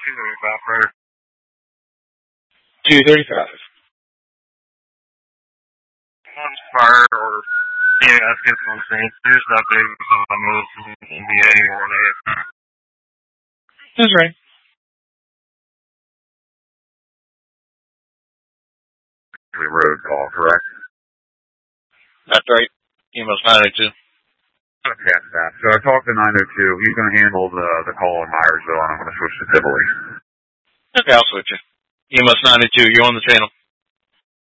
235. One's fired or skip on scene. There's nothing moves from NBA or anything. That's right. Road call, correct? That's right. EMS 902. Okay, so I talked to 902. He's going to handle the call in Myersville, and I'm going to switch to Tivoli. Okay, I'll switch you. EMS 902, you're on the channel.